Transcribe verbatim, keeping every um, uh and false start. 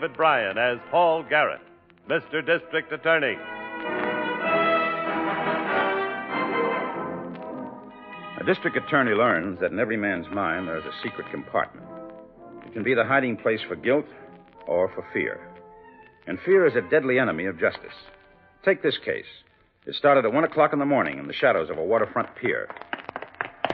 David Bryan as Paul Garrett, Mister District Attorney. A district attorney learns that in every man's mind there is a secret compartment. It can be the hiding place for guilt or for fear. And fear is a deadly enemy of justice. Take this case. It started at one o'clock in the morning in the shadows of a waterfront pier.